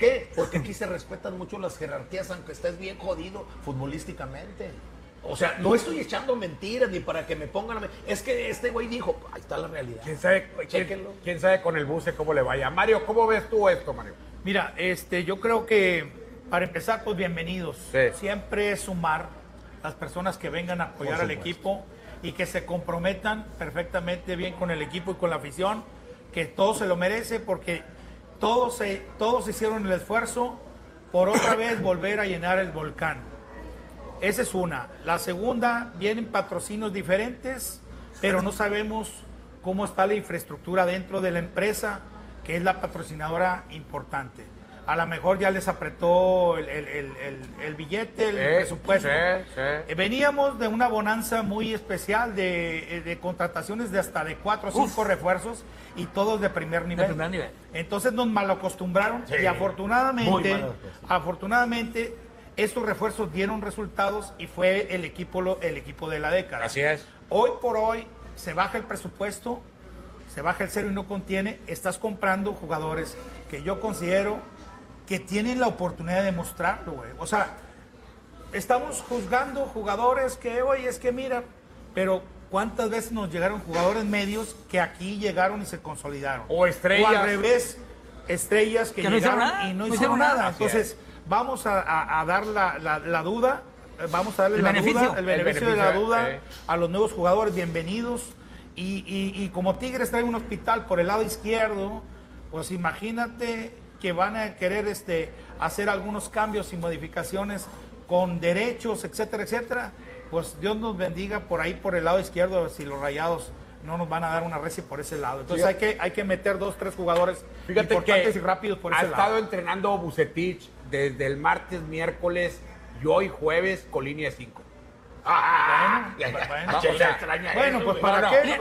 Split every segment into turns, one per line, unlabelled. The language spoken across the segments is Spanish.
qué? Porque aquí se respetan mucho las jerarquías, aunque estés bien jodido futbolísticamente. O sea, no estoy echando mentiras ni para que me pongan... Es que este güey dijo, ahí está la realidad.
¿Quién sabe con el buce cómo le vaya? Mario, ¿cómo ves tú esto, Mario?
Mira, yo creo que para empezar, pues bienvenidos.
Sí.
Siempre es sumar las personas que vengan a apoyar al equipo y que se comprometan perfectamente bien con el equipo y con la afición, que todo se lo merece porque todos hicieron el esfuerzo por otra vez volver a llenar el volcán. Esa es una. La segunda, vienen patrocinios diferentes, pero no sabemos cómo está la infraestructura dentro de la empresa, que es la patrocinadora importante. A lo mejor ya les apretó el billete, el presupuesto.
Sí.
Veníamos de una bonanza muy especial de contrataciones de hasta de 4 o 5 refuerzos y todos de primer nivel. Entonces nos malacostumbraron y afortunadamente estos refuerzos dieron resultados y fue el equipo de la década.
Así es.
Hoy por hoy se baja el presupuesto, se baja el cero y no contiene, estás comprando jugadores que yo considero que tienen la oportunidad de mostrarlo, güey. O sea, estamos juzgando jugadores que, oye, es que mira, pero ¿cuántas veces nos llegaron jugadores medios que aquí llegaron y se consolidaron?
O estrellas.
O al revés, estrellas que llegaron y no hicieron nada. Entonces, vamos a dar la duda, vamos a darle el beneficio de la duda a los nuevos jugadores, bienvenidos. Y como Tigres trae un hospital por el lado izquierdo, pues imagínate que van a querer hacer algunos cambios y modificaciones con derechos, etcétera, etcétera. Pues Dios nos bendiga por ahí, por el lado izquierdo, si los Rayados no nos van a dar una recia por ese lado. Entonces hay que meter 2, 3 jugadores importantes y rápidos por ese lado.
Ha estado entrenando Vucetich desde el martes, miércoles y hoy jueves con línea de 5.
Bueno, pues ¿para qué?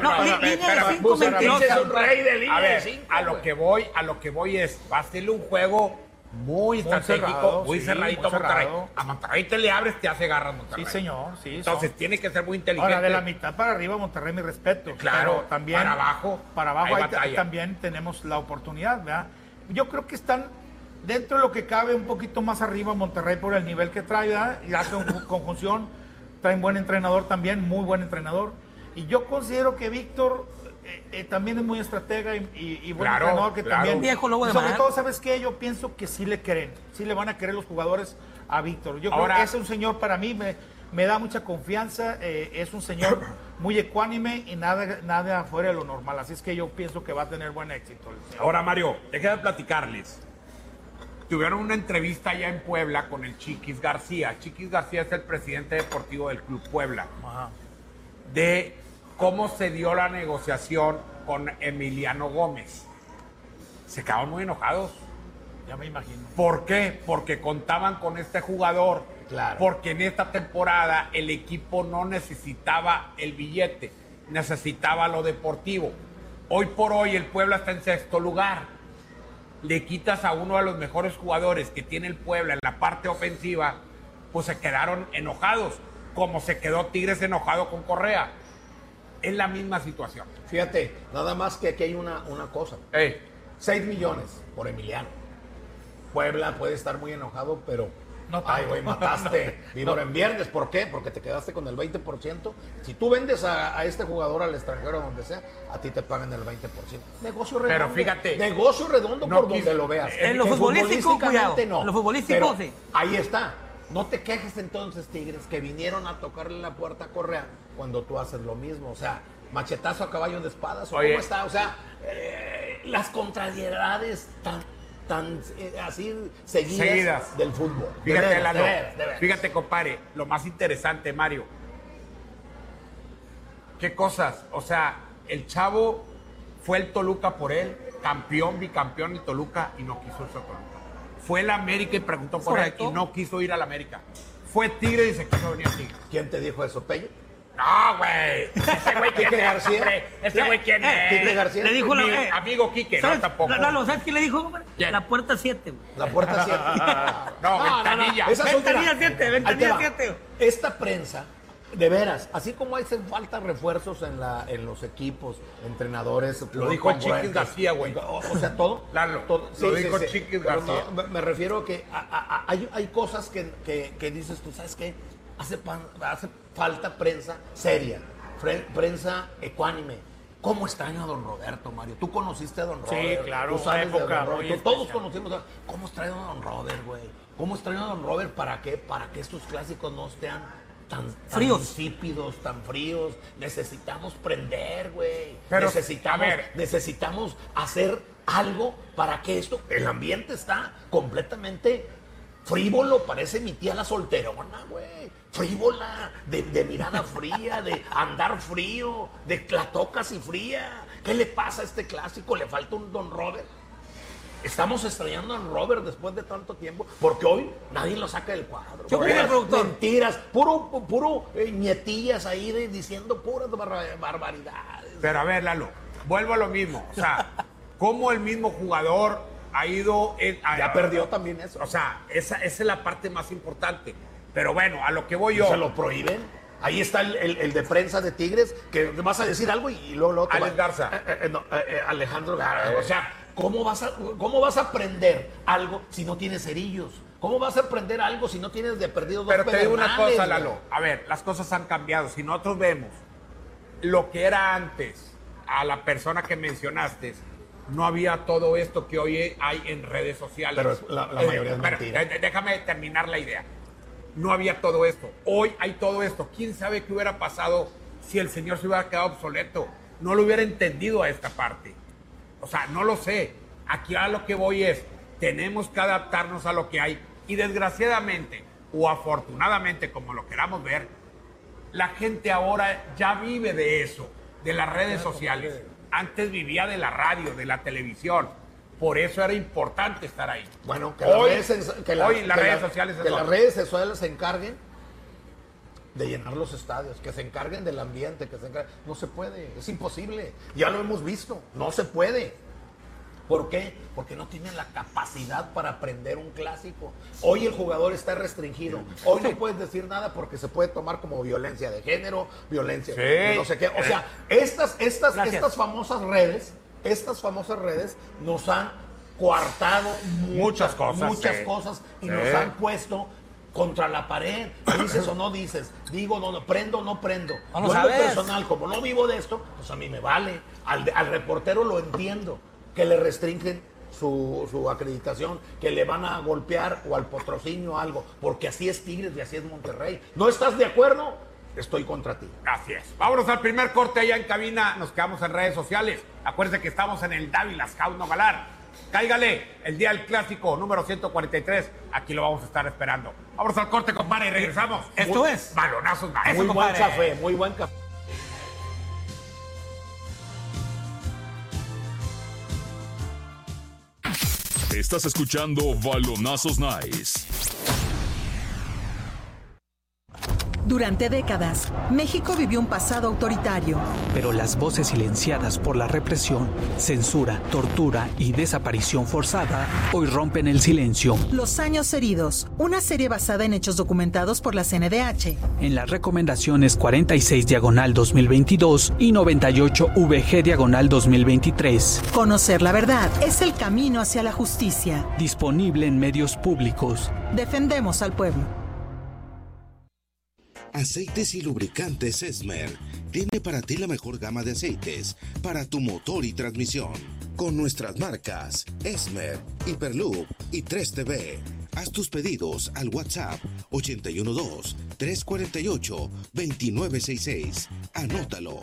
Vucetich es un rey de línea de 5.
A lo que voy es, va a ser un juego muy estratégico, muy cerradito a Monterrey. A Monterrey te le abres, te hace garras Monterrey.
Sí, señor. Sí,
entonces tiene que ser muy inteligente.
Ahora, de la mitad para arriba, Monterrey, mi respeto.
Claro,
pero también
para abajo
ahí también tenemos la oportunidad, ¿verdad? Yo creo que están dentro de lo que cabe un poquito más arriba Monterrey por el nivel que trae, ¿verdad? Y hace conjunción, traen buen entrenador también, muy buen entrenador. Y yo considero que Víctor también es muy estratega y buen entrenador que también.
Viejo lobo de
sobre
mar.
todo, ¿sabes qué? Yo pienso que sí le creen, sí le van a querer los jugadores a Víctor. Yo creo que es un señor, para mí, me da mucha confianza, es un señor muy ecuánime y nada fuera de lo normal. Así es que yo pienso que va a tener buen éxito.
Ahora, Mario, déjame platicarles. Tuvieron una entrevista allá en Puebla con el Chiquis García. Chiquis García es el presidente deportivo del Club Puebla.
Ajá.
De cómo se dio la negociación con Emiliano Gómez. Se quedaron muy enojados.
Ya me imagino.
¿Por qué? Porque contaban con este jugador.
Claro.
Porque en esta temporada el equipo no necesitaba el billete, necesitaba lo deportivo. Hoy por hoy el Puebla está en 6º lugar. Le quitas a uno de los mejores jugadores que tiene el Puebla en la parte ofensiva, pues se quedaron enojados, como se quedó Tigres enojado con Correa. Es la misma situación.
Fíjate, nada más que aquí hay una cosa. 6 millones por Emiliano. Puebla puede estar muy enojado, pero...
No,
ay, güey, mataste víbora en viernes. ¿Por qué? Porque te quedaste con el 20%. Si tú vendes a este jugador al extranjero, donde sea, a ti te pagan el 20%. Negocio redondo.
Pero fíjate.
Negocio redondo por donde lo veas.
En lo futbolístico, cuidado.
No.
En lo futbolístico,
Pero
sí.
ahí está. No te quejes entonces, Tigres, que vinieron a tocarle la puerta a Correa cuando tú haces lo mismo. O sea, machetazo a caballo de espadas.
Oye.
¿Cómo está? O sea, las contrariedades tan así seguidas del fútbol.
Fíjate,
De
Lalo,
veras.
fíjate, compadre, lo más interesante, Mario. ¿Qué cosas? O sea, el chavo fue el Toluca por él, campeón, bicampeón en Toluca y no quiso irse a Toluca. Fue el América y preguntó por él y no quiso ir al América. Fue Tigre y se quiso venir a Tigre.
¿Quién te dijo eso, Pello?
No, güey. Ese güey, ¿quién
¿Quique
es?
García?
Hombre? Ese güey, ¿quién es?
¿Quique García?
Le dijo
Mi amigo Quique, no tampoco.
¿Sabes qué le dijo, compadre?
¿Quién?
La puerta 7, güey.
La puerta 7.
No, ventanilla.
Esa es otra.
Ventanilla 7, ventanilla
Ahí te va.
7.
Esta prensa De veras, así como hacen falta refuerzos en los equipos, entrenadores.
Lo dijo Chiquis García, güey.
O sea, todo.
Claro,
todo,
lo dijo Chiquis García.
No, me refiero a que hay cosas que dices tú, ¿sabes qué? Hace falta prensa seria, prensa ecuánime. ¿Cómo extraño a don Roberto, Mario? Tú conociste a don Robert.
Sí, claro,
tú sabes
época,
de don Robert.
muy
Todos
especial.
conocimos ¿Cómo extraño a don Robert, güey? ¿Cómo extraño a don Robert? ¿Para qué? Para que estos clásicos no sean tan
Fríos.
insípidos, tan fríos. Necesitamos prender, güey.
Pero,
Necesitamos hacer algo para que el ambiente está completamente frívolo. Parece mi tía la solterona, güey. Frívola, de mirada fría, de andar frío, de la tocas y fría. ¿Qué le pasa a este clásico? ¿Le falta un don Robert? Estamos extrañando a don Robert después de tanto tiempo, porque hoy nadie lo saca del cuadro.
¿Qué opina el productor?
Mentiras, puro nietillas ahí diciendo puras barbaridades.
Pero a ver, Lalo, vuelvo a lo mismo. O sea, ¿cómo el mismo jugador ha ido...
Ya perdió también eso.
O sea, esa es la parte más importante. Pero bueno, a lo que voy yo...
¿Se lo prohíben? Ahí está el de prensa de Tigres, que vas a decir algo y luego te
Alex Garza.
Alejandro Garza. O sea, ¿cómo vas a aprender algo si no tienes cerillos? ¿Cómo vas a aprender algo si no tienes de perdido dos
Pero te digo una
pedernales,
cosa,
güey?
Lalo. A ver, las cosas han cambiado. Si nosotros vemos lo que era antes, a la persona que mencionaste, no había todo esto que hoy hay en redes sociales.
Pero la mayoría es mentira.
Déjame terminar la idea. No había todo esto. Hoy hay todo esto. ¿Quién sabe qué hubiera pasado si el señor se hubiera quedado obsoleto? No lo hubiera entendido a esta parte. O sea, no lo sé. Aquí a lo que voy es, tenemos que adaptarnos a lo que hay. Y desgraciadamente, o afortunadamente, como lo queramos ver, la gente ahora ya vive de eso, de las redes sociales. Antes vivía de la radio, de la televisión. Por eso era importante estar ahí.
Bueno, que
hoy,
las redes sociales se encarguen de llenar los estadios, que se encarguen del ambiente, no se puede, es imposible. Ya lo hemos visto, no se puede. ¿Por qué? Porque no tienen la capacidad para aprender un clásico. Hoy el jugador está restringido. Hoy no puedes decir nada porque se puede tomar como violencia de género, violencia de no sé qué. O sea, estas famosas redes nos han coartado muchas cosas y nos han puesto contra la pared. ¿Dices o no dices? Digo, no prendo o no prendo.
No lo
Yo en lo
sabes.
personal, como no vivo de esto, pues a mí me vale. Al reportero lo entiendo, que le restringen su acreditación, que le van a golpear o al patrocinio algo, porque así es Tigres y así es Monterrey. ¿No estás de acuerdo? Estoy contra ti.
Así es. Vámonos al primer corte allá en cabina. Nos quedamos en redes sociales. Acuérdense que estamos en el Dávila Scout Galar. Cáigale el día del clásico número 143. Aquí lo vamos a estar esperando. Vámonos al corte, compadre, y regresamos.
Esto es
Balonazos Nice.
Muy buen café, muy buen café.
Estás escuchando Balonazos Nice.
Durante décadas, México vivió un pasado autoritario.
Pero las voces silenciadas por la represión, censura, tortura y desaparición forzada hoy rompen el silencio.
Los años heridos, una serie basada en hechos documentados por la CNDH.
En las recomendaciones 46/2022 y 98/VG/2023.
Conocer la verdad es el camino hacia la justicia.
Disponible en medios públicos.
Defendemos al pueblo.
Aceites y lubricantes Esmer tiene para ti la mejor gama de aceites para tu motor y transmisión. Con nuestras marcas Esmer, Hyperloop y 3TV. Haz tus pedidos al WhatsApp 812-348-2966. Anótalo,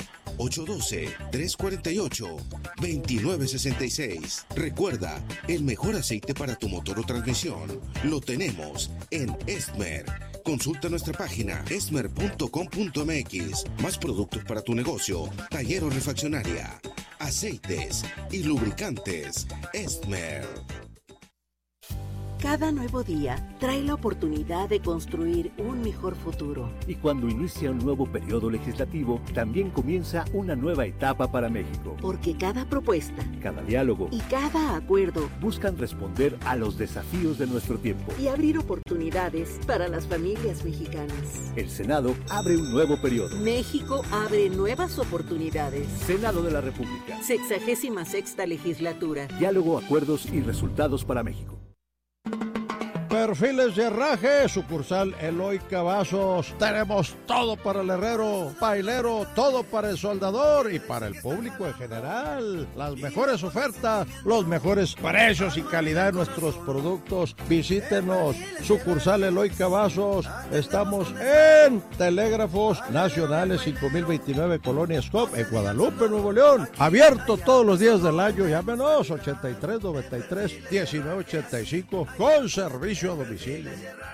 812-348-2966. Recuerda, el mejor aceite para tu motor o transmisión lo tenemos en Esmer. Consulta nuestra página esmer.com.mx. Más productos para tu negocio, taller o refaccionaria. Aceites y lubricantes Esmer.
Cada nuevo día trae la oportunidad de construir un mejor futuro.
Y cuando inicia un nuevo periodo legislativo, también comienza una nueva etapa para México.
Porque cada propuesta,
cada diálogo
y cada acuerdo
buscan responder a los desafíos de nuestro tiempo
y abrir oportunidades para las familias mexicanas.
El Senado abre un nuevo periodo.
México abre nuevas oportunidades.
Senado de la República.
66ª legislatura.
Diálogo, acuerdos y resultados para México.
Perfiles de Herraje, sucursal Eloy Cavazos. Tenemos todo para el herrero, pailero, todo para el soldador y para el público en general. Las mejores ofertas, los mejores precios y calidad de nuestros productos. Visítenos, sucursal Eloy Cavazos. Estamos en Telégrafos Nacionales 5029 Colonia Scop en Guadalupe, Nuevo León. Abierto todos los días del año. Llámenos 83 93 19 85 con servicio a domicilio.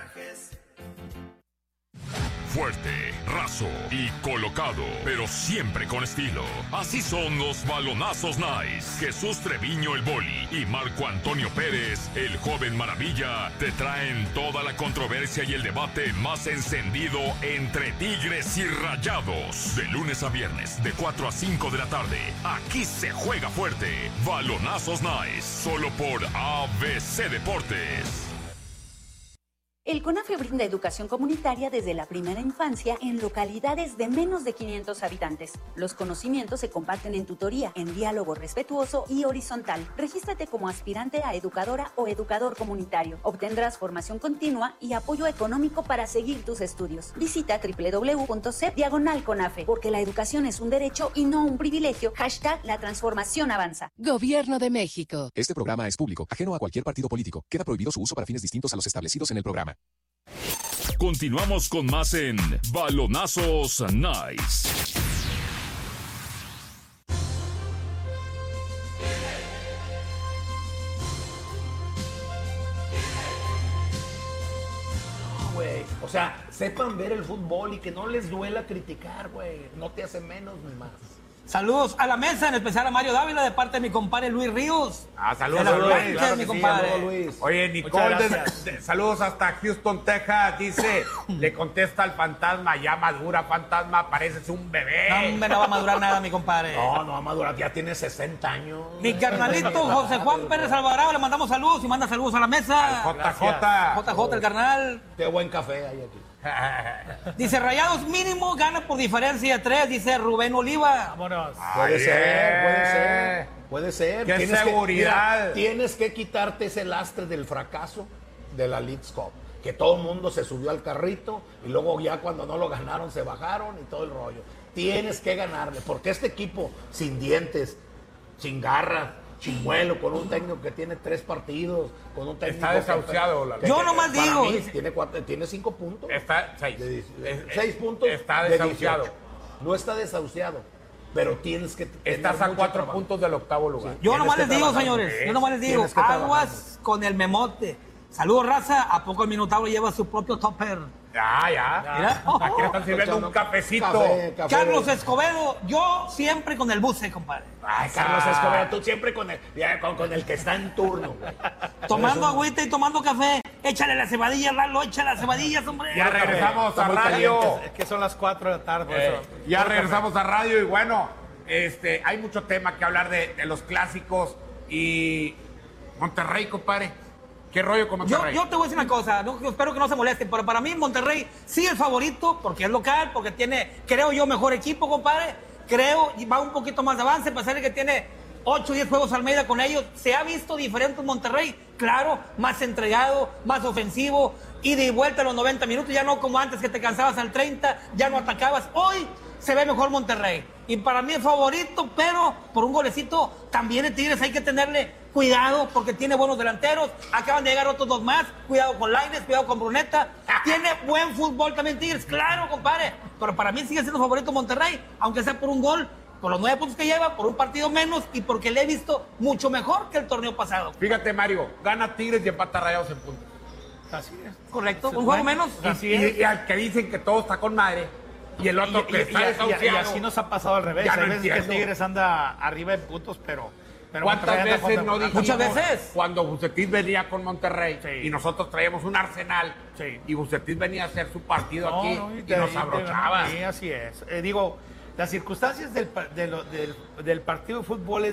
Fuerte, raso y colocado, pero siempre con estilo. Así son los balonazos nice. Jesús Treviño el Boli y Marco Antonio Pérez, el joven maravilla, te traen toda la controversia y el debate más encendido entre Tigres y Rayados. De lunes a viernes, de 4 a 5 de la tarde. Aquí se juega fuerte. Balonazos nice, solo por ABC Deportes.
El CONAFE brinda educación comunitaria desde la primera infancia en localidades de menos de 500 habitantes. Los conocimientos se comparten en tutoría, en diálogo respetuoso y horizontal. Regístrate como aspirante a educadora o educador comunitario. Obtendrás formación continua y apoyo económico para seguir tus estudios. Visita www.cep/CONAFE, porque la educación es un derecho y no un privilegio. #La transformación avanza.
Gobierno de México.
Este programa es público, ajeno a cualquier partido político. Queda prohibido su uso para fines distintos a los establecidos en el programa.
Continuamos con más en Balonazos Nice.
Güey, o sea, sepan ver el fútbol y que no les duela criticar, güey. No te hace menos ni más.
Saludos a la mesa, en especial a Mario Dávila, de parte de mi compadre Luis Ríos.
Saludos
a
Luis.
Claro mi compadre.
Sí, Luis.
Oye, Nicole, saludos hasta Houston, Texas. Dice, le contesta al fantasma, ya madura, fantasma, pareces un bebé.
No, hombre, no va a madurar nada, mi compadre.
No va a madurar, ya tiene 60 años.
Mi carnalito José Juan Pérez Alvarado, le mandamos saludos y manda saludos a la mesa. JJ, el carnal.
Qué buen café hay aquí.
Dice, Rayados mínimo gana por diferencia 3, dice Rubén Oliva.
Vámonos.
Puede ser.
Qué seguridad.
Tienes que quitarte ese lastre del fracaso de la Leagues Cup. Que todo el mundo se subió al carrito y luego ya cuando no lo ganaron se bajaron y todo el rollo. Tienes que ganarle, porque este equipo sin dientes, sin garras, chimuelo, con un técnico que tiene 3 partidos, con un técnico
está desahuciado.
Yo nomás digo,
tiene 5 puntos.
Está 6.
6 puntos.
Está desahuciado.
No está desahuciado, pero tienes que...
Estás a 4 puntos del octavo lugar.
Sí. Yo nomás les digo, señores, aguas con el memote. Saludos, raza. ¿A poco el Minotauro lleva su propio topper?
Ya. Mira, aquí están sirviendo un cafecito.
Café.
Carlos Escobedo, yo siempre con el buce, compadre.
Ay, Carlos Escobedo, tú siempre con el que está en turno, güey.
Tomando agüita y tomando café. Échale las cebadillas, Lalo, échale las cebadillas, hombre.
Ya regresamos a radio.
Es que son las 4 de la tarde.
Ya regresamos a radio y bueno, hay mucho tema que hablar de los clásicos y Monterrey, compadre. ¿Qué rollo con Monterrey?
Yo te voy a decir una cosa, espero que no se molesten, pero para mí Monterrey sí es favorito, porque es local, porque tiene, creo yo, mejor equipo, compadre. Creo, va un poquito más de avance, a pesar de que tiene 8 o 10 juegos Almeida con ellos. Se ha visto diferente en Monterrey, claro, más entregado, más ofensivo, ida y vuelta a los 90 minutos, ya no como antes que te cansabas al 30, ya no atacabas. Hoy se ve mejor Monterrey. Y para mí es favorito, pero por un golecito también el Tigres hay que tenerle cuidado porque tiene buenos delanteros. Acaban de llegar otros 2 más. Cuidado con Lainez, cuidado con Bruneta. Tiene buen fútbol también Tigres, claro, compadre. Pero para mí sigue siendo favorito Monterrey, aunque sea por un gol, por los 9 puntos que lleva, por un partido menos y porque le he visto mucho mejor que el torneo pasado.
Fíjate, Mario, gana Tigres y empata Rayados en puntos.
Así es.
Correcto, un juego menos.
Y al que dicen que todo está con madre. Y el otro que está desahuciado.
Y así nos ha pasado al revés. A veces que Tigres anda arriba en puntos, pero Pero
¿cuántas veces no dijimos?
Muchas veces.
Cuando Bucetich venía con Monterrey y nosotros traíamos un Arsenal y Bucetich venía a hacer su partido aquí y nos abrochaba.
Sí, así es. Digo, las circunstancias del partido de fútbol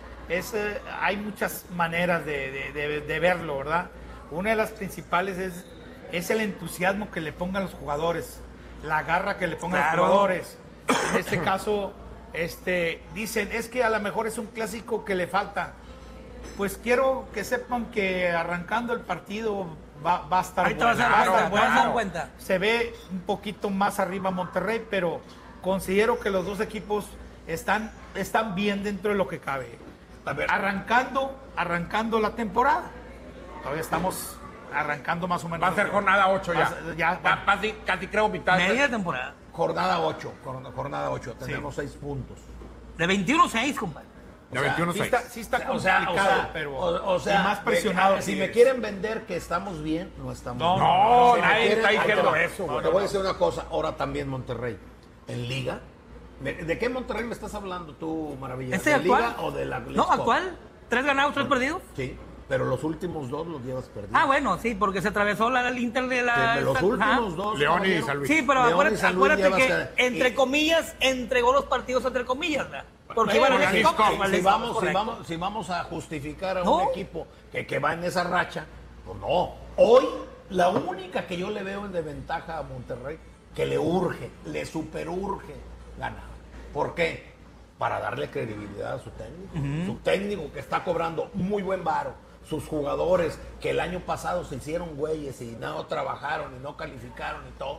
hay muchas maneras de verlo, ¿verdad? Una de las principales es el entusiasmo que le pongan los jugadores, la garra que le pongan los jugadores. En este caso, dicen, es que a lo mejor es un clásico que le falta. Pues quiero que sepan que arrancando el partido va a estar
ahí bueno. Te vas a dar cuenta.
Se ve un poquito más arriba Monterrey, pero considero que los dos equipos están bien dentro de lo que cabe. Arrancando la temporada. Todavía estamos arrancando más o menos.
Va a ser jornada 8 ya. Casi creo mitad.
Media temporada.
Jornada 8. Tenemos 6 puntos.
De 21-6, compadre.
De 21-6.
Sí está complicado, pero
más
presionado.
Si me quieren vender que estamos bien, no estamos bien.
No, nadie está diciendo eso.
Te voy a decir una cosa. Ahora también Monterrey. En Liga. ¿De qué Monterrey me estás hablando tú, Maravilla?
¿Este
¿De
actual?
Liga o de la
No, actual. 3 ganados, 3 perdidos.
Sí. Pero los últimos 2 los llevas perdidos.
Ah, bueno, sí, porque se atravesó el Inter de la...
Los últimos 2.
León y San Luis.
Sí, pero acuérdate que, entre comillas, entregó los partidos entre comillas, ¿verdad? Porque iban
a si vamos a justificar a un equipo que va en esa racha, pues no. Hoy, la única que yo le veo en desventaja a Monterrey, que le superurge ganar. ¿Por qué? Para darle credibilidad a su técnico. Su técnico que está cobrando muy buen varo. Sus jugadores que el año pasado se hicieron güeyes y no trabajaron y no calificaron y todo.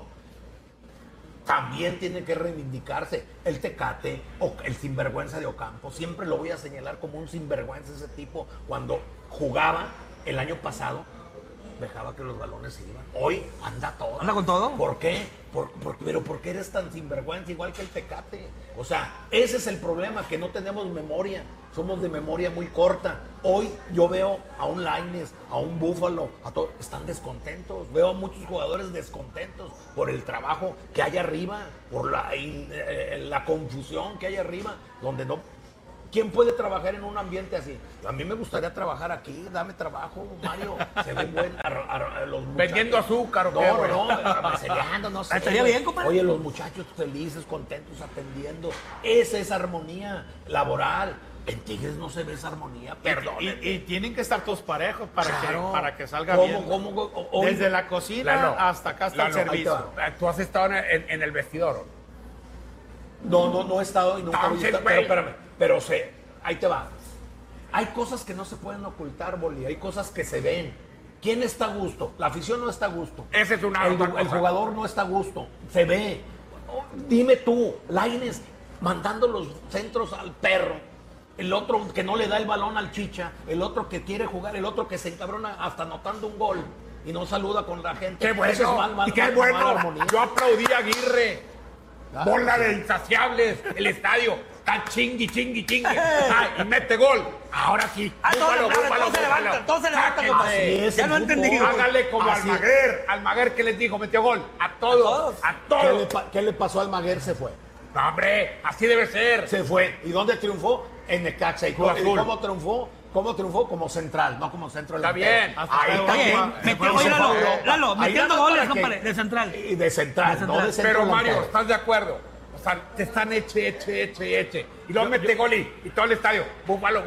También tiene que reivindicarse. El Tecate o el sinvergüenza de Ocampo. Siempre lo voy a señalar como un sinvergüenza ese tipo. Cuando jugaba el año pasado, dejaba que los balones iban. Hoy anda todo.
¿Anda con todo?
¿Por qué? Pero ¿por qué eres tan sinvergüenza igual que el Tecate? O sea, ese es el problema, que no tenemos memoria. Somos de memoria muy corta. Hoy yo veo a un Lainez, a un Búfalo, a todos, están descontentos. Veo a muchos jugadores descontentos por el trabajo que hay arriba, por la confusión que hay arriba, donde no... ¿Quién puede trabajar en un ambiente así? A mí me gustaría trabajar aquí, dame trabajo, Mario. Se ven buenos los muchachos.
Vendiendo azúcar, ¿o qué?
No sé.
¿Estaría bien, compadre?
Oye, los muchachos felices, contentos, atendiendo. Esa es armonía laboral. En Tigres no se ve esa armonía, perdón.
Y tienen que estar todos parejos para que salga bien. Desde la cocina hasta acá hasta el servicio.
¿Tú has estado en el vestidor?
No he estado y nunca he visto. Pero espérame. Pero ahí te va. Hay cosas que no se pueden ocultar, Boli. Hay cosas que se ven. ¿Quién está a gusto? La afición no está a gusto.
Ese es
el jugador no está a gusto. Se ve. Dime tú, Lainez mandando los centros al perro. El otro que no le da el balón al Chicha. El otro que quiere jugar. El otro que se encabrona hasta anotando un gol. Y no saluda con la gente.
¡Qué bueno!
Eso es
¡Qué bueno! Yo aplaudí a Aguirre. Bola de insaciables. El estadio. Está chingui. Y mete gol. Ahora sí.
Todos se levantan. Ya no he entendido.
Hágale como Almaguer. Almaguer que les dijo, metió gol. A todos.
¿Qué le pasó a Almaguer? Se fue.
No, hombre, así debe ser.
Se fue. ¿Y dónde triunfó? En Necaxa. ¿Y cómo triunfó? ¿Cómo triunfó? Como central, no como centro delantero.
Está bien.
Lalo, metiendo goles, compadre, de central.
Y de central, no de centro.
Pero Mario, ¿estás de acuerdo? O sea, te están eche. Y luego mete gol y todo el estadio. Búfalo.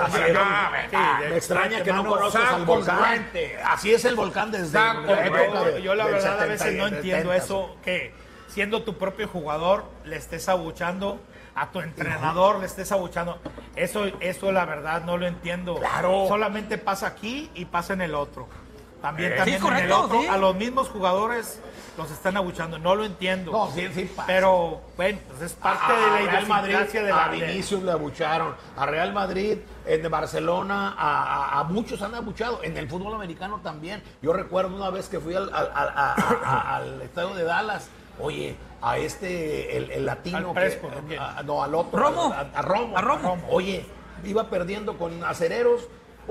Me extraña que no conozcas al volcán. Así es el volcán desde la época de...
Yo la verdad a veces no entiendo eso, que siendo tu propio jugador le estés abuchando, a tu entrenador le estés abuchando. Eso la verdad no lo entiendo.
Claro.
Solamente pasa aquí y pasa en el otro. También
sí, correcto,
en el otro.
Sí.
A los mismos jugadores los están abuchando. No lo entiendo.
No, sí pasa.
Pero, bueno, pues es parte de la idiosincrasia de la vida.
A Vinicius le abucharon. A Real Madrid, en Barcelona, a muchos han abuchado. En el fútbol americano también. Yo recuerdo una vez que fui al estadio de Dallas. Oye, a el latino.
Al Presco,
al otro.
¿Romo?
A Romo. Oye, iba perdiendo con acereros.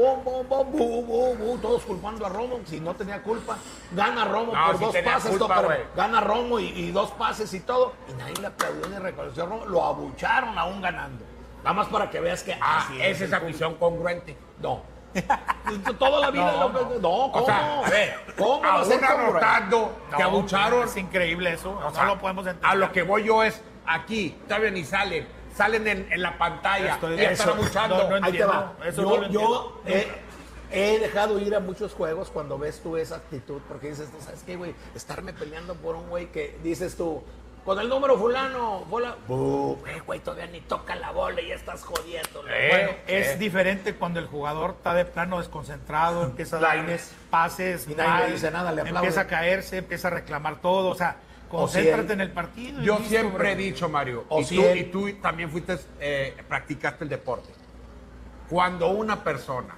Todos culpando a Romo, si no tenía culpa. Gana Romo por dos pases, gana Romo y 2 pases y todo. Y nadie le aplaudió ni reconoció a Romo. Lo abucharon aún ganando. Nada más para que veas que...
esa es afición congruente.
No. Toda la vida... No, ¿cómo?
O sea, a ver,
¿cómo va a ser
anotando que abucharon?
Es increíble eso. No lo podemos entender.
A lo que voy yo es, aquí, todavía ni salen en la pantalla. Y están abuchando.
Ahí te va. Yo he dejado ir a muchos juegos cuando ves tú esa actitud, porque dices, tú sabes qué, güey, estarme peleando por un güey que dices tú, con el número fulano, güey, todavía ni toca la bola y ya estás jodiendo.
Bueno, es diferente cuando el jugador está de plano desconcentrado, empieza a dar pases,
y nadie le dice nada, le aplaude.
Empieza a caerse, empieza a reclamar todo, o sea, concéntrate en el partido.
Yo siempre he dicho, Mario, y tú también practicaste el deporte. Cuando una persona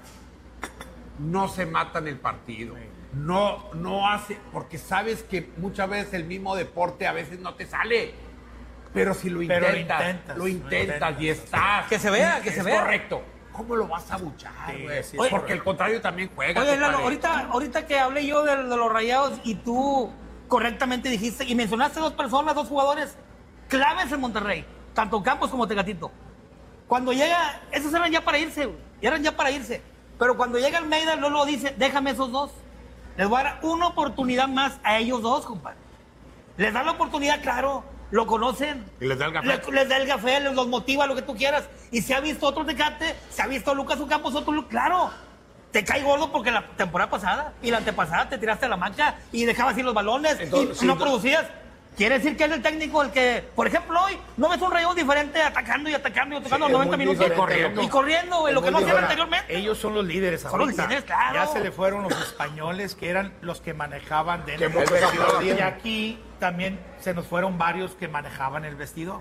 no se mata en el partido, no hace, porque sabes que muchas veces el mismo deporte a veces no te sale, pero si lo intentas y estás,
que se vea,
correcto. ¿Cómo lo vas a buchar, güey? Sí, porque el contrario también juega.
Oye, Lalo, ahorita que hablé yo de los Rayados y tú correctamente dijiste y mencionaste dos jugadores claves en Monterrey, tanto Campos como Tecatito. Cuando llega, esos eran ya para irse, güey. Pero cuando llega Almeida, Lolo dice, déjame esos dos. Les voy a dar una oportunidad más a ellos dos, compadre. Les da la oportunidad, claro, lo conocen.
Y les da el café.
Les da el café, los motiva, lo que tú quieras. Y se ha visto otro Tecate, se ha visto Lucas Ocampos, claro. Te cae gordo porque la temporada pasada y la antepasada te tiraste a la mancha y dejabas ir los balones. Entonces, y no producías. Quiere decir que es el técnico el que, por ejemplo, hoy no ves un Rayón diferente atacando 90 minutos y corriendo, güey, lo que no hacían anteriormente.
Ellos son los líderes ahorita. Son los líderes, claro. Ya se le fueron los españoles que eran los que manejaban dentro del vestidor. Y aquí también se nos fueron varios que manejaban el vestidor.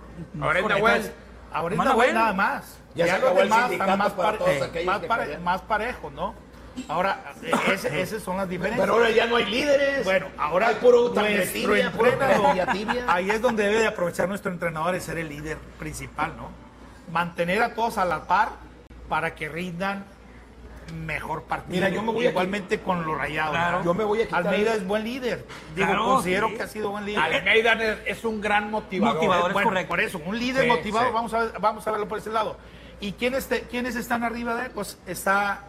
Ahorita nada más.
Ya los demás están
más parejos, ¿no? Ahora, esas son las diferencias.
Pero ahora ya no hay líderes.
Bueno, ahora
hay puro
entrenador. Ahí es donde debe de aprovechar nuestro entrenador y ser el líder principal, ¿no? Mantener a todos a la par para que rindan mejor partido.
Mira, yo me voy
igualmente con los Rayados.
Claro. Yo me voy a quitar.
Almeida es buen líder. Considero que ha sido buen líder.
Almeida es un gran motivador.
Es correcto. Por eso, un líder motivado, sí. Vamos a verlo por ese lado. ¿Y quiénes están arriba de él? Pues está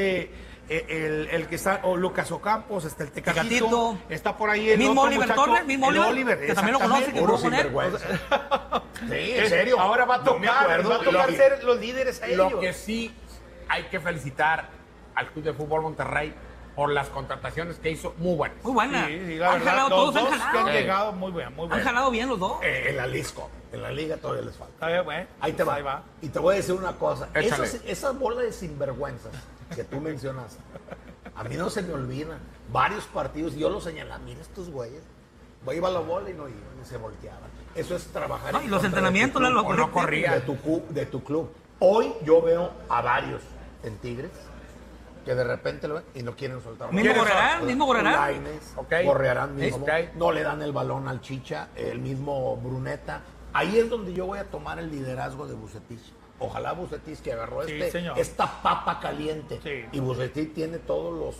el que está, Lucas Ocampos, está el Tecatito, está por ahí el
mismo
otro
Oliver
muchacho,
Torres, Oliver, que también lo conoce, que
puro sinvergüenza. Sí, en serio.
Ahora va a tocar ser los líderes a ellos.
Lo que sí hay que felicitar al Club de Fútbol Monterrey por las contrataciones que hizo, muy buenas.
Muy buenas.
Sí, la verdad, jalado,
todos
han
jalado.
Que han llegado muy bien.
Han jalado bien los dos.
En la Lisco. En la liga todavía les falta.
Bueno,
ahí te va.
Ahí va.
Y te voy a decir una cosa.
Échale.
Esas bolas de sinvergüenzas que tú mencionaste, a mí no se me olvidan. Varios partidos, yo los señalaba, mira estos güeyes. Iba a la bola y no iban, y se volteaban. Eso es trabajar.
Y los entrenamientos
no corría.
De tu club. Hoy yo veo a varios en Tigres que de repente lo ven y no quieren soltar.
Mismo Gorrerán.
Gorrerán mismo. No le dan el balón al Chicha, el mismo Bruneta. Ahí es donde yo voy a tomar el liderazgo de Vucetich. Ojalá Vucetich que agarró esta papa caliente.
Sí.
Y Vucetich tiene todos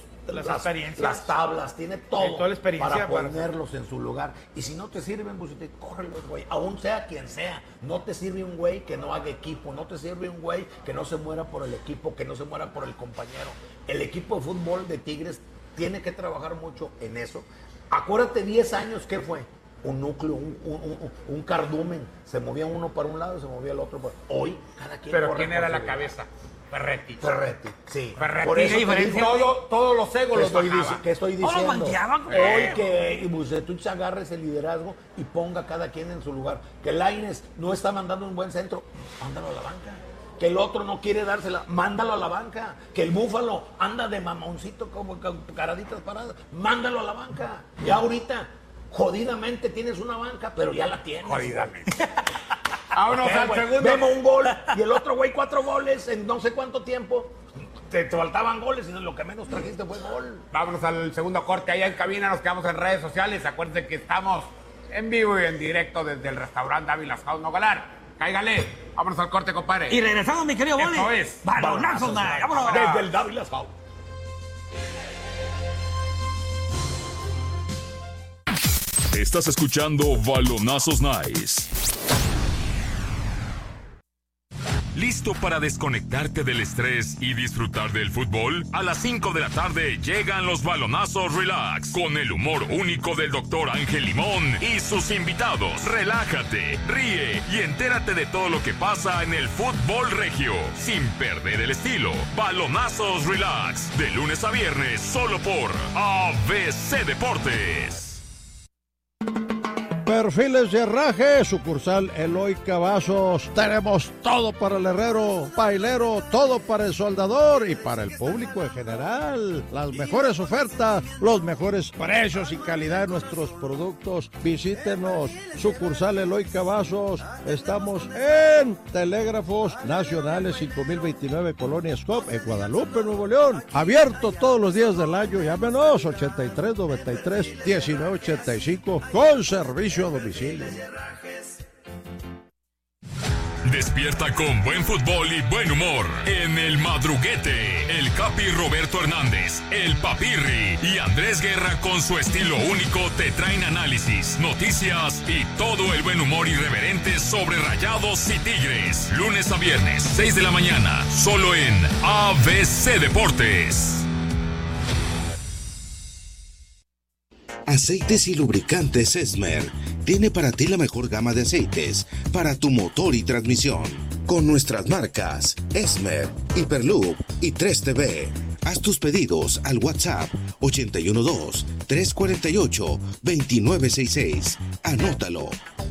las tablas, tiene todo
toda la experiencia
para ponerlos en su lugar. Y si no te sirven, Vucetich, córrelos, güey. Aún sea quien sea. No te sirve un güey que no haga equipo. No te sirve un güey que no se muera por el equipo, que no se muera por el compañero. El equipo de fútbol de Tigres tiene que trabajar mucho en eso. Acuérdate, 10 años, ¿qué fue? Un núcleo, un cardumen. Se movía uno para un lado y se movía el otro para otro. Hoy, cada quien.
Pero ¿quién era la cabeza? Ferretti,
sí.
Por eso todos los egos los bajaban.
¿Qué estoy diciendo?
Hoy
que Vucetich agarre ese liderazgo y ponga a cada quien en su lugar. Que Lainez no está mandando un buen centro, mándalo a la banca. Que el otro no quiere dársela, mándalo a la banca. Que el Búfalo anda de mamoncito como caraditas paradas, mándalo a la banca. Ya ahorita, jodidamente tienes una banca, pero ya la tienes.
Jodidamente. Vámonos al segundo.
Vemos un gol y el otro güey 4 goles en no sé cuánto tiempo. Te faltaban goles y lo que menos trajiste fue gol.
Vámonos al segundo corte. Allá en cabina nos quedamos en redes sociales. Acuérdense que estamos en vivo y en directo desde el restaurante Ávila House Nogalar. Cáigale. Vámonos al corte, compadre.
Y regresamos, mi querido Boli.
Esto es
Balonazos Night. Vámonos.
Desde el Ávila House.
Estás escuchando Balonazos Nice. ¿Listo para desconectarte del estrés y disfrutar del fútbol? A las 5 de la tarde llegan los balonazos relax con el humor único del Dr. Ángel Limón y sus invitados. Relájate, ríe y entérate de todo lo que pasa en el fútbol regio sin perder el estilo. Balonazos relax de lunes a viernes solo por ABC Deportes.
Perfiles de herraje, sucursal Eloy Cavazos. Tenemos todo para el herrero, pailero, todo para el soldador y para el público en general. Las mejores ofertas, los mejores precios y calidad de nuestros productos. Visítenos, sucursal Eloy Cavazos. Estamos en Telégrafos Nacionales 5029 Colonia Scop en Guadalupe, Nuevo León. Abierto todos los días del año. Llámenos 83 93 19 85 con servicio a domicilio.
Despierta con buen fútbol y buen humor en El Madruguete. El Capi Roberto Hernández, el Papirri y Andrés Guerra con su estilo único te traen análisis, noticias y todo el buen humor irreverente sobre Rayados y Tigres. Lunes a viernes, 6 de la mañana, solo en ABC Deportes.
Aceites y lubricantes Esmer tiene para ti la mejor gama de aceites para tu motor y transmisión. Con nuestras marcas Esmer, Hyperloop y 3TV. Haz tus pedidos al WhatsApp 812-348-2966. Anótalo,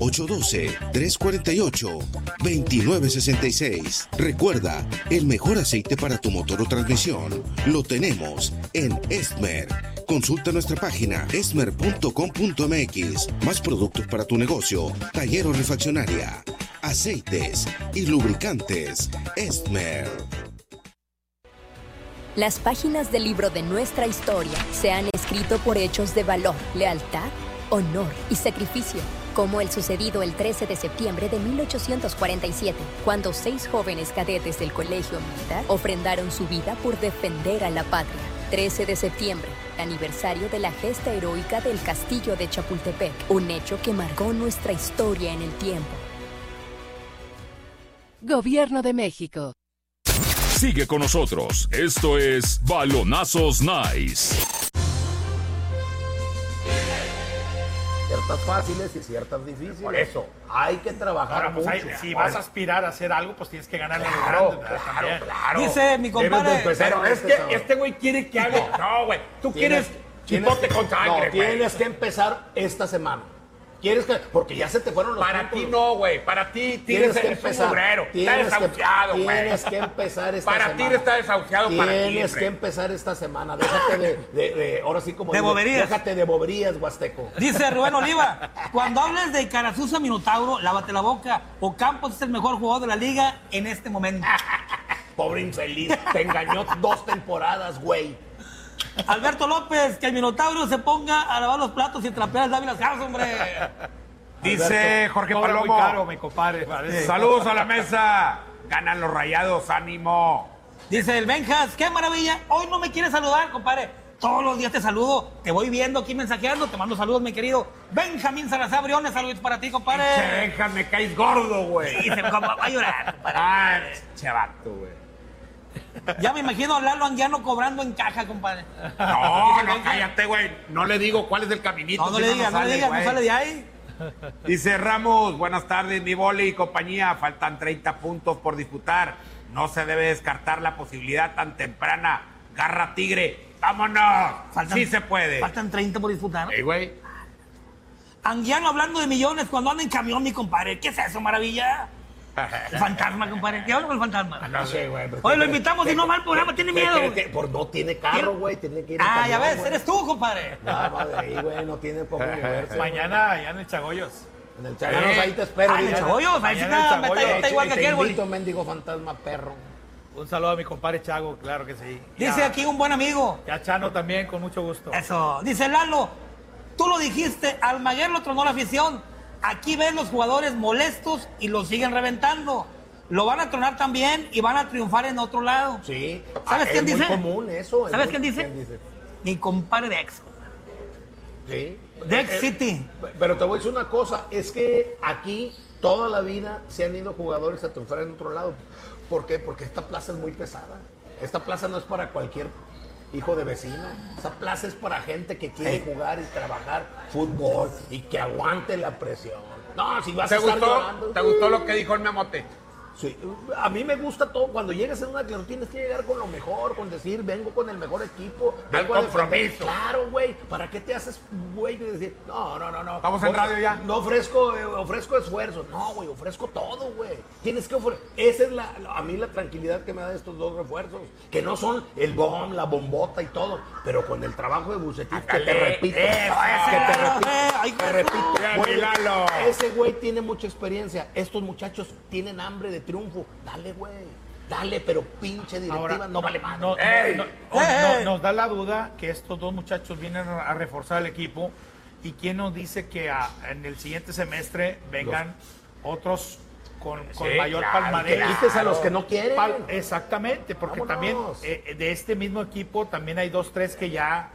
812-348-2966. Recuerda, el mejor aceite para tu motor o transmisión lo tenemos en Esmer. Consulta nuestra página esmer.com.mx. Más productos para tu negocio, taller o refaccionaria. Aceites y lubricantes Esmer.
Las páginas del libro de nuestra historia se han escrito por hechos de valor, lealtad, honor y sacrificio, como el sucedido el 13 de septiembre de 1847, cuando 6 jóvenes cadetes del Colegio Militar ofrendaron su vida por defender a la patria. 13 de septiembre, aniversario de la gesta heroica del Castillo de Chapultepec, un hecho que marcó nuestra historia en el tiempo.
Gobierno de México.
Sigue con nosotros. Esto es Balonazos Nice.
Ciertas fáciles y ciertas difíciles.
Por eso.
Hay que trabajar mucho.
Si vas a aspirar a hacer algo, pues tienes que ganarle
claro.
Dice mi compadre.
Pero es que este güey quiere que hable. No, güey. Tú quieres chipote con sangre,
güey. Tienes que empezar esta semana. ¿Quieres que? Porque ya se te fueron los
Para ti no, güey. Para ti tienes que empezar. Está desahuciado, güey.
Tienes que empezar esta semana.
Para ti está desahuciado, para ti.
Tienes que empezar esta semana. Déjate de ahora sí como...
De boberías.
Déjate de boberías, Huasteco.
Dice Rubén Oliva, cuando hables de Carazuza Minotauro, lávate la boca. Ocampos es el mejor jugador de la liga en este momento.
Pobre infeliz. Te engañó 2 temporadas, güey.
Alberto López, que el Minotauro se ponga a lavar los platos y trapear las láminas caras, hombre.
Dice Jorge Palomo.
Muy caro, mi compadre.
Saludos a la mesa. Ganan los Rayados, ánimo.
Dice el Benjas, qué maravilla. Hoy no me quieres saludar, compadre. Todos los días te saludo. Te voy viendo aquí mensajeando. Te mando saludos, mi querido Benjamín Salazar Briones. Saludos para ti, compadre.
Benjamín, me caes gordo, güey.
Y se va a llorar, compadre.
Chavato, güey.
Ya me imagino a Lalo Anguiano cobrando en caja, compadre.
No, cállate, güey. No le digo cuál es el caminito.
No le digas, no sale de ahí.
Dice Ramos, buenas tardes, mi Boli y compañía. Faltan 30 puntos por disputar. No se debe descartar la posibilidad tan temprana. Garra Tigre, vámonos. Sí se puede.
Faltan 30 por disputar.
Güey.
Anguiano hablando de millones cuando anda en camión, mi compadre. ¿Qué es eso, maravilla? El fantasma, compadre. ¿Qué habla con el fantasma?
No sé, güey.
Oye, lo invitamos y no mal programa, tiene miedo.
No tiene carro, güey. Tiene que ir
a ya ves, eres tú, compadre.
Nada de ahí, güey. No tiene por qué moverse.
Mañana allá en el Chagollos.
En el Chagollos, ahí te espero.
En el Chagollos, ahí está igual que aquel, güey.
Te mendigo fantasma, perro.
Un saludo a mi compadre Chago, claro que sí.
Dice aquí un buen amigo.
Y a Chano también, con mucho gusto.
Eso. Dice Lalo, tú lo dijiste, Almaguer lo tronó la afición. Aquí ven los jugadores molestos y los siguen reventando. Lo van a tronar también y van a triunfar en otro lado.
Sí.
¿Sabes quién dice?
Es muy común eso.
¿Sabes quién dice? Mi compadre Dex.
Sí.
Dex City.
Pero te voy a decir una cosa, es que aquí Toda la vida se han ido jugadores a triunfar en otro lado. ¿Por qué? Porque esta plaza es muy pesada. Esta plaza no es para cualquier hijo de vecino. Esta plaza es para gente que quiere jugar y trabajar fútbol y que aguante la presión. No, si vas a estar llorando.
¿Te gustó lo que dijo el Memote?
Sí, a mí me gusta todo. Cuando llegas en una claro, tienes que llegar con lo mejor, con decir, vengo con el mejor equipo. Vengo
al compromiso.
Claro, güey. ¿Para qué te haces, güey, de decir, no?
¿Vamos en radio ya?
No ofrezco esfuerzo. No, güey, ofrezco todo, güey. Tienes que ofrecer. Esa es a mí la tranquilidad que me da estos dos refuerzos. Que no son el bomb, la bombota y todo. Pero con el trabajo de Vucetich, que te repito. Ese güey tiene mucha experiencia. Estos muchachos tienen hambre de triunfo. Dale, güey. Dale, pero pinche directiva. Ahora, no vale más.
Nos da la duda que estos dos muchachos vienen a reforzar el equipo. ¿Y quién nos dice que en el siguiente semestre vengan otros con mayor palmarés?
Que quites a los que no quieren.
Exactamente, porque también de este mismo equipo también hay 2, 3 que ya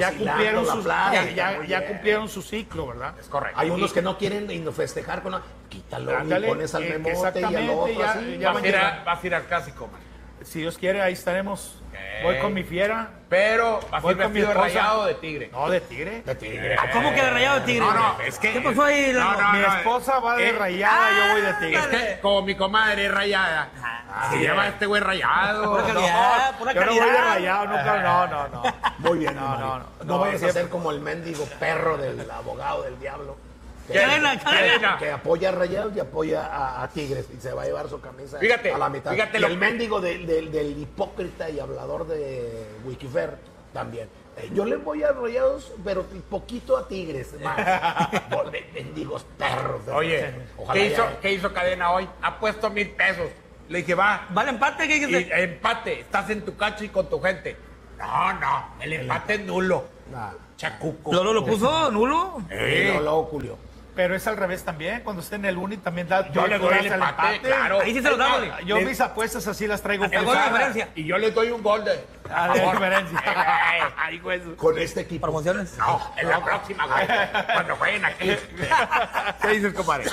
cumplieron su ciclo, ¿verdad?
Es correcto.
Hay unos que no quieren festejar con quítalo y pones al Memote y al otro
vas a ir al clásico, man.
Si Dios quiere, ahí estaremos. Voy con mi fiera.
Pero vas a ir vestido de Rayado o de Tigre.
No, de Tigre.
De Tigre.
¿Cómo que de Rayado de Tigre?
No, es que...
¿Qué pasó ahí?
Mi esposa va de Rayada, yo voy de Tigre.
Es que como mi comadre es Rayada, se lleva este güey Rayado.
Pura calidad, pura
calidad. Yo no voy de Rayado, no.
Muy bien, no vayas a ser como el mendigo perro del abogado del diablo. Que apoya a Rayados y apoya a Tigres y se va a llevar su camisa a la mitad.
Fíjate
y el mendigo del hipócrita y hablador de Wikifer también. Yo le voy a Rayados, pero poquito a Tigres. Mendigos perros.
Oye, ¿qué hizo Cadena hoy? Ha puesto $1,000. Le dije,
¿vale empate? ¿Qué dices?
Empate, estás en tu cacho y con tu gente. No, el empate es nulo. Chacuco.
¿Lo puso nulo?
No lo culió.
Pero es al revés también, cuando esté en el uni también da.
Yo le doy el empate, claro.
Ahí sí se lo damos.
Yo mis apuestas así las traigo.
Diferencia.
Y yo le doy un gol de
diferencia.
Con este equipo.
¿Promociones?
No, en la próxima, güey. Cuando jueguen aquí. ¿Qué dices, compadre?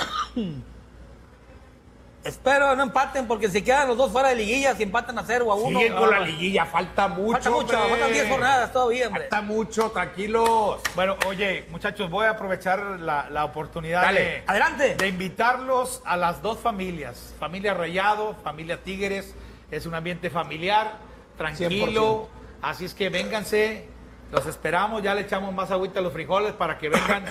Espero no empaten, porque si quedan los dos fuera de liguilla, si empatan a 0 o a 1.
Siguen con la liguilla, falta mucho.
Faltan 10 jornadas todavía, hombre.
Falta mucho, tranquilos.
Bueno, oye, muchachos, voy a aprovechar la oportunidad
adelante,
de invitarlos a las dos familias. Familia Rayado, familia Tigres. Es un ambiente familiar, tranquilo. 100%. Así es que vénganse, los esperamos. Ya le echamos más agüita a los frijoles para que vengan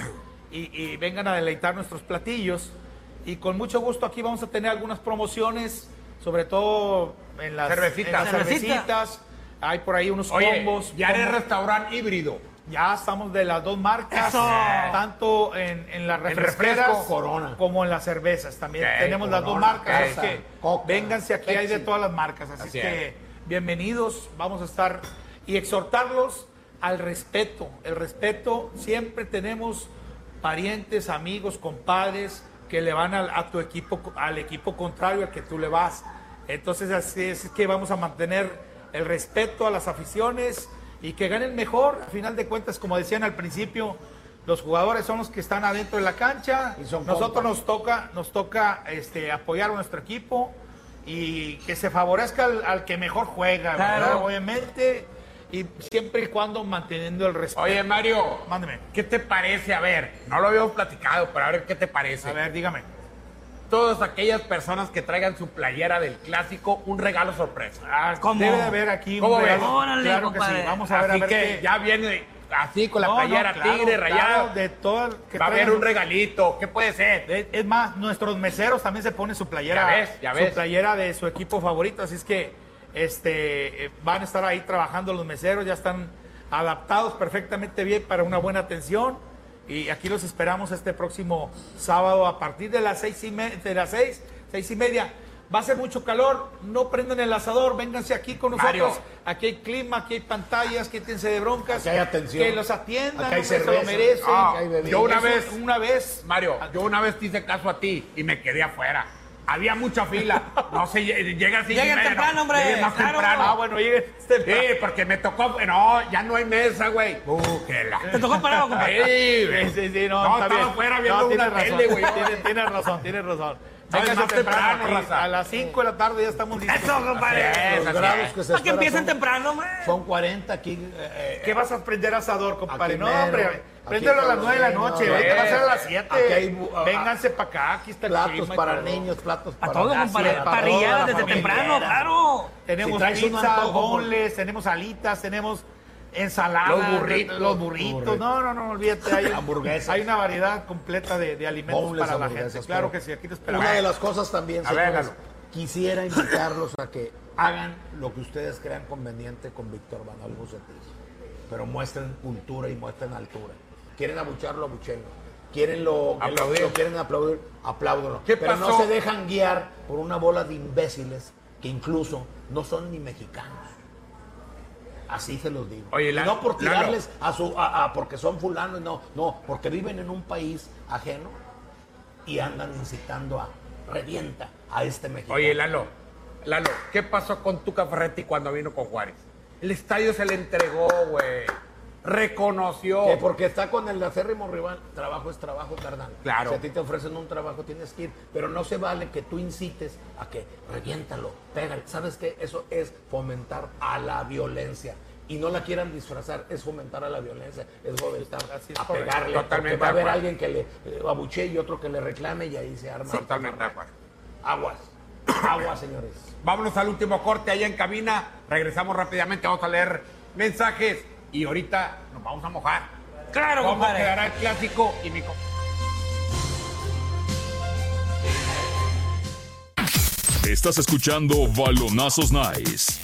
y vengan a deleitar nuestros platillos. Y con mucho gusto aquí vamos a tener algunas promociones, sobre todo en las cervecitas. Hay por ahí unos combos.
Ya eres restaurante híbrido.
Ya estamos de las dos marcas, tanto en las refresqueras
Corona
como en las cervezas. También tenemos Corona, las dos marcas. Así que vénganse, aquí hay de todas las marcas. Así que bienvenidos, vamos a estar y exhortarlos al respeto. El respeto, siempre tenemos parientes, amigos, compadres que le van a tu equipo, al equipo contrario al que tú le vas. Entonces así es que vamos a mantener el respeto a las aficiones y que ganen mejor. Al final de cuentas, como decían al principio, los jugadores son los que están adentro de la cancha. Y nosotros nos toca apoyar a nuestro equipo y que se favorezca al que mejor juega, ¿verdad? Obviamente. Y siempre y cuando manteniendo el respeto.
Oye, Mario,
mándeme.
¿Qué te parece? A ver, no lo habíamos platicado, pero a ver qué te parece.
A ver, dígame.
Todas aquellas personas que traigan su playera del clásico, un regalo sorpresa.
Debe de haber aquí
un
regalo.
Órale,
claro
compadre.
que sí. Vamos a ver,
así que ya viene así con la playera Tigre, Rayado.
De todo que
va a haber un regalito. ¿Qué puede ser?
Es más, nuestros meseros también se ponen su playera.
Ya ves.
Su playera de su equipo favorito. Así es que van a estar ahí trabajando los meseros, ya están adaptados perfectamente bien para una buena atención y aquí los esperamos este próximo sábado a partir de las 6:30. Va a ser mucho calor, no prendan el asador, vénganse aquí con nosotros.
Mario.
Aquí hay clima, aquí hay pantallas, quítense de broncas,
aquí hay atención,
que los atiendan,
aquí hay
se lo merecen.
Yo una vez,
Mario,
yo una vez te hice caso a ti y me quedé afuera. Había mucha fila. No sé, llega así.
Lleguen temprano, hombre.
Lleguen más
claro.
temprano.
Bueno, lleguen temprano.
Sí, porque me tocó. No, ya no hay mesa, güey.
¿Te tocó parado, compadre?
Sí,
no, estaba afuera viendo una tele, güey.
Tienes razón.
Venga más temprano, raza.
A las 5 de la tarde ya estamos listos.
Eso, compadre.
Los grados que se
Para que empiecen temprano, hombre.
Son 40 aquí.
¿Qué vas a prender asador, compadre?
Aquí
No,
mero,
hombre. Préndelo a las 9 de la noche. Ahorita va a ser a las 7. Vénganse para acá. Aquí está el
platos
clima.
para niños, platos
para
todos,
compadre. Parrilladas desde temprano, claro.
Tenemos pizza, boneless, tenemos alitas, tenemos ensaladas, los burritos. No, olvídate. Hay hamburguesas. Hay una variedad completa de alimentos para la gente. Claro que sí, aquí te esperamos.
Una de las cosas también, señores, quisiera invitarlos a que hagan lo que ustedes crean conveniente con Víctor Manuel Bucetich, pero muestren cultura y muestren altura. Quieren abucharlo, abuchenlo. Quieren lo quieren aplaudir, apláudanlo. Pero no se dejan guiar por una bola de imbéciles que incluso no son ni mexicanos. Así se los digo.
Oye,
no por tirarles porque son fulanos, no, porque viven en un país ajeno y andan incitando a revienta a este mexicano.
Oye, Lalo, ¿qué pasó con Tuca Ferretti cuando vino con Juárez? El estadio se le entregó, güey. Reconoció.
Que porque está con el acérrimo rival, trabajo es trabajo, carnal.
Claro.
Si a ti te ofrecen un trabajo, tienes que ir. Pero no se vale que tú incites a que reviéntalo, pégale. ¿Sabes qué? Eso es fomentar a la violencia. Y no la quieran disfrazar, es fomentar a la violencia, es fomentar a pegarle.
Totalmente.
Va a haber alguien que le abuchee y otro que le reclame y ahí se arma.
Totalmente de acuerdo.
Aguas, señores.
Vámonos al último corte allá en cabina. Regresamos rápidamente, vamos a leer mensajes. Y ahorita nos vamos a mojar.
Claro,
¿Cómo
compadre?
quedará el clásico y mi...
Estás escuchando Balonazos Nice.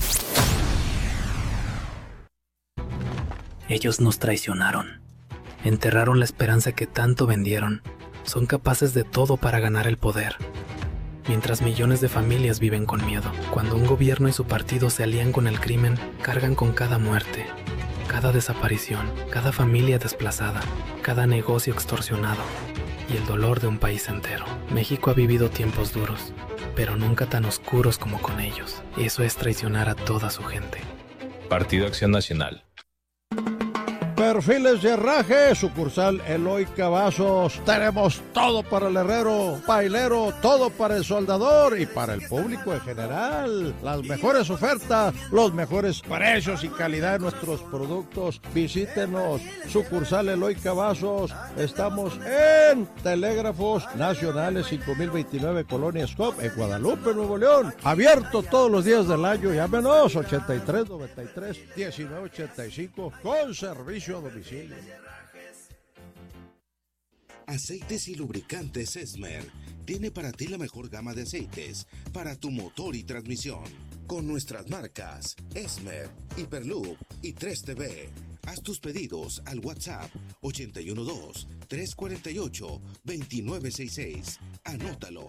Ellos nos traicionaron. Enterraron la esperanza que tanto vendieron. Son capaces de todo para ganar el poder. Mientras millones de familias viven con miedo. Cuando un gobierno y su partido se alían con el crimen, cargan con cada muerte. Cada desaparición, cada familia desplazada, cada negocio extorsionado y el dolor de un país entero. México ha vivido tiempos duros, pero nunca tan oscuros como con ellos. Eso es traicionar a toda su gente.
Partido Acción Nacional.
Perfiles de herraje, sucursal Eloy Cavazos. Tenemos todo para el herrero, pailero, todo para el soldador y para el público en general. Las mejores ofertas, los mejores precios y calidad de nuestros productos. Visítenos, sucursal Eloy Cavazos. Estamos en Telégrafos Nacionales 5029 Colonia Scop en Guadalupe, Nuevo León. Abierto todos los días del año. Llámenos 83 93 19 85 con servicio a domicilio.
Aceites y lubricantes Esmer tiene para ti la mejor gama de aceites para tu motor y transmisión. Con nuestras marcas Esmer, Hyperloop y 3TV. Haz tus pedidos al WhatsApp 812-348-2966. Anótalo.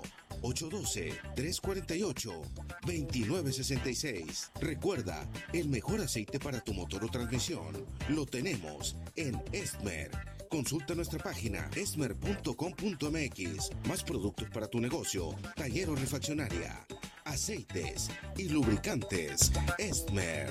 812-348-2966. Recuerda, el mejor aceite para tu motor o transmisión lo tenemos en Esmer. Consulta nuestra página esmer.com.mx. Más productos para tu negocio, taller o refaccionaria. Aceites y lubricantes Esmer.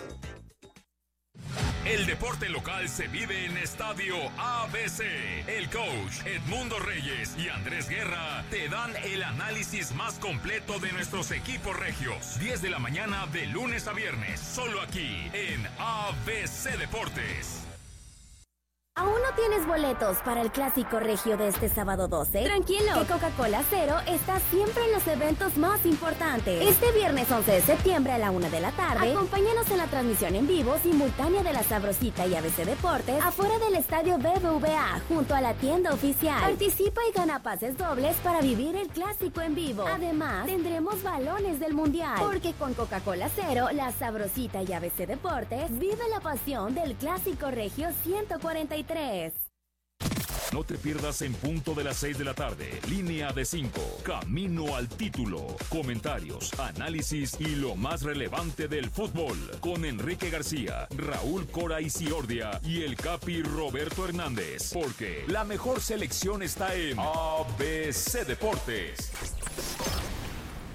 El deporte local se vive en Estadio ABC. El coach Edmundo Reyes y Andrés Guerra te dan el análisis más completo de nuestros equipos regios. 10 de la mañana de lunes a viernes, solo aquí en ABC Deportes.
¿Aún no tienes boletos para el Clásico Regio de este sábado 12? Tranquilo, que Coca-Cola Cero está siempre en los eventos más importantes. Este viernes 11 de septiembre a la 1 de la tarde, acompáñanos en la transmisión en vivo simultánea de La Sabrosita y ABC Deportes afuera del estadio BBVA, junto a la tienda oficial. Participa y gana pases dobles para vivir el Clásico en vivo. Además, tendremos balones del Mundial, porque con Coca-Cola Cero, La Sabrosita y ABC Deportes, vive la pasión del Clásico Regio 143.
No te pierdas en punto de las 6 de la tarde. Línea de 5. Camino al título. Comentarios, análisis y lo más relevante del fútbol. Con Enrique García, Raúl Cora Isiordia y el Capi Roberto Hernández. Porque la mejor selección está en ABC Deportes.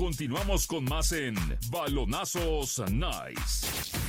Continuamos con más en Balonazos Nice.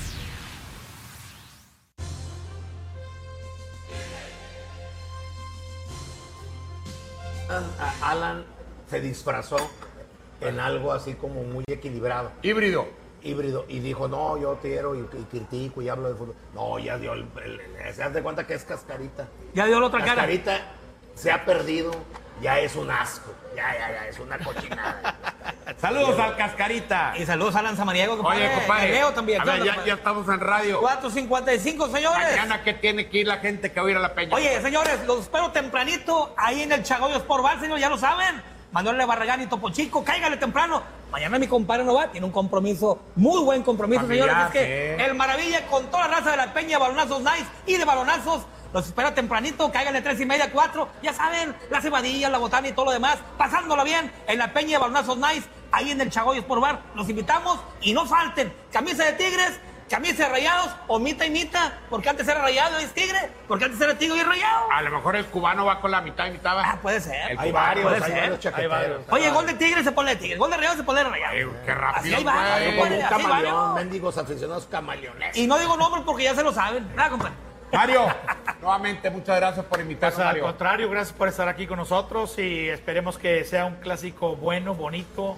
Alan se disfrazó en algo así como muy equilibrado.
Híbrido.
Y dijo, no, yo quiero y critico y hablo de fútbol. No, ya dio se das de cuenta que es Cascarita.
Ya dio la otra cara.
Cascarita se ha perdido, ya es un asco, ya es una cochinada.
Saludos al Cascarita.
Y saludos a Alan Samaniego, compadre.
Oye, compadre.
Leo también.
A ver, ya estamos en radio.
4:55, señores.
Mañana que tiene que ir la gente que va a ir a la Peña.
Oye, señores, los espero tempranito ahí en el Chagoyos por Bar, señor, ya lo saben. Manuel Barragán y Topo Chico, cáigale temprano. Mañana mi compadre no va, tiene un compromiso, muy buen compromiso, familiar, señores. Es que el Maravilla con toda la raza de la Peña, Balonazos Nice y de Balonazos, los espera tempranito, cáiganle 3:30, 4. Ya saben, las cebadillas, la botana y todo lo demás, pasándola bien en la Peña de Balonazos Nice, ahí en el Chagoyos por Bar. Los invitamos y no falten. Camisa de Tigres, camisa de Rayados, o mitad y mitad, porque antes era Rayado y es Tigre, porque antes era Tigre y Rayado.
A lo mejor el cubano va con la mitad y mitad.
Ah, puede ser.
Hay varios chaqueteros.
Oye, gol de Tigre se pone de Tigre, gol de Rayado se pone de Rayado.
Qué rápido.
Así hay
como un camaleón, mendigos aficionados camaleones.
Y no digo nombres porque ya se lo saben. ¿Verdad, compadre?
Mario, nuevamente muchas gracias por invitarnos,
Pues,
Mario.
al contrario, gracias por estar aquí con nosotros y esperemos que sea un clásico bueno, bonito,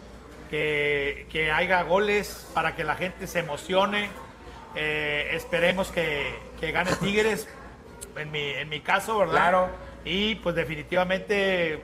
que haya goles para que la gente se emocione. Esperemos que gane Tigres, en mi caso, ¿verdad?
Claro.
Y pues definitivamente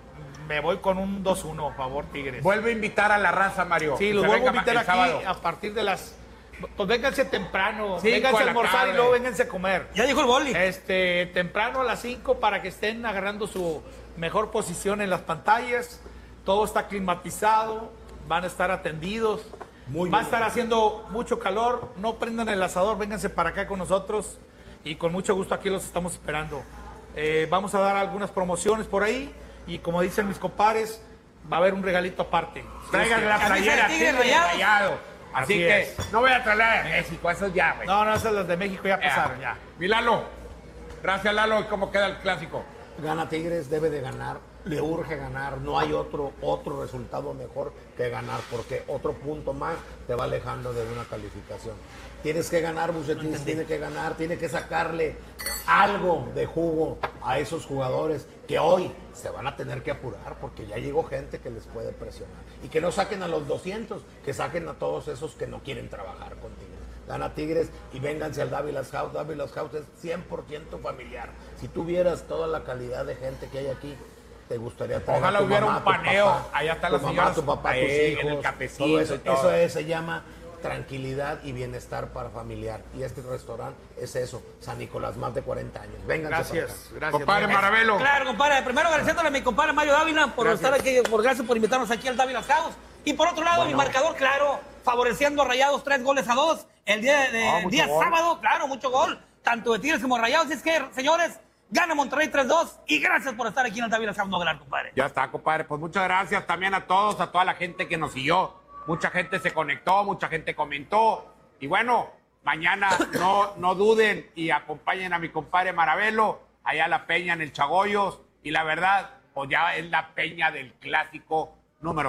me voy con un 2-1 a favor Tigres.
Vuelve a invitar a la raza, Mario.
Sí, los vuelvo a invitar aquí sábado. A partir de las... Pues vénganse temprano,
5
vénganse a almorzar y luego vénganse a comer.
Ya dijo el boli.
Temprano a las 5 para que estén agarrando su mejor posición en las pantallas. Todo está climatizado, van a estar atendidos. Va a estar haciendo mucho calor, no prendan el asador, vénganse para acá con nosotros y con mucho gusto aquí los estamos esperando. Vamos a dar algunas promociones por ahí y como dicen mis compadres, va a haber un regalito aparte.
Traigan la playera Tigre Rayado. Así que es. No voy a traer la de México, eso ya, güey.
No, esas las de México ya pasaron, ya.
Mi Lalo, gracias Lalo, ¿cómo queda el clásico?
Gana Tigres, debe de ganar, le urge ganar, no hay otro resultado mejor que ganar, porque otro punto más te va alejando de una calificación. Tienes que ganar, Bucetich, tiene que ganar, tiene que sacarle algo de jugo a esos jugadores que hoy se van a tener que apurar, porque ya llegó gente que les puede presionar. Y que no saquen a los 200, que saquen a todos esos que no quieren trabajar con Tigres. Gana Tigres y vénganse al Dávilas House. Dávilas House es 100% familiar. Si tú vieras toda la calidad de gente que hay aquí, te gustaría traer.
Ojalá
a tu
hubiera
mamá,
un paneo.
Papá,
allá están
tu
los
mamá,
señores.
tu papá, tus hijos.
En el cafecito.
Todo eso se llama tranquilidad y bienestar para familiar. Y este restaurante es eso. San Nicolás, más de 40 años. Vénganse.
Gracias.
Compadre Maravelo.
Claro, compadre. Primero agradeciéndole a mi compadre Mario Dávila por estar aquí, gracias por invitarnos aquí al Dávilas House. Y por otro lado, mi marcador, claro, favoreciendo a Rayados 3-2 el día sábado, claro, mucho gol, tanto de Tigres como de Rayados. Es que, señores, gana Monterrey 3-2 y gracias por estar aquí en el Dávilas House, no ganar, compadre.
Ya está, compadre. Pues muchas gracias también a todos, a toda la gente que nos siguió. Mucha gente se conectó, mucha gente comentó. Y bueno, mañana no duden y acompañen a mi compadre Maravelo allá a la Peña en el Chagoyos. Y la verdad, pues ya es la Peña del clásico número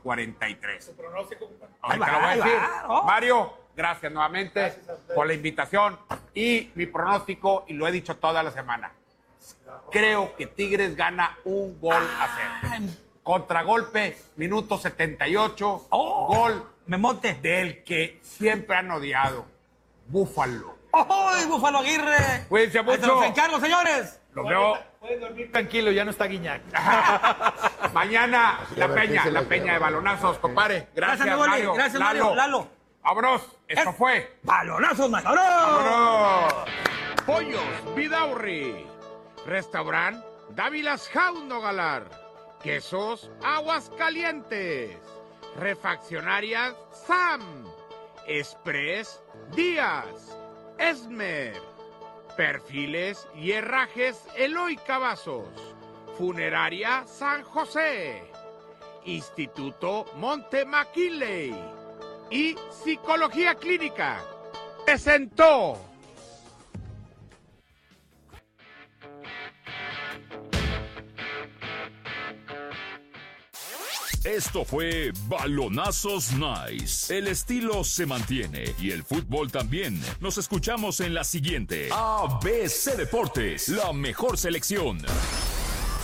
143.
¿Su pronóstico?
Ahorita lo voy a decir. Mario, gracias nuevamente por la invitación. Y mi pronóstico, y lo he dicho toda la semana, creo que Tigres gana 1-0. Contragolpe, minuto 78, gol
Memote
del que siempre han odiado, Búfalo.
¡Ay, Búfalo Aguirre!
Cuídense mucho.
Los encargo, señores.
Los veo.
Pueden dormir tranquilo, ya no está Guiñac.
Mañana la Peña de Balonazos, compadre. Gracias, Mario.
Gracias, Mario. Lalo.
Vámonos. Esto fue
Balonazos, Mario.
¡Vámonos! Pollos Vidaurri. Restaurant Dávilas House Nogalar. Quesos Aguascalientes. Refaccionarias Sam. Express Díaz. Esmer. Perfiles y herrajes Eloy Cavazos. Funeraria San José. Instituto Monte McKinley. Y Psicología Clínica. Presentó.
Esto fue Balonazos Nice. El estilo se mantiene y el fútbol también. Nos escuchamos en la siguiente. ABC Deportes, la mejor selección.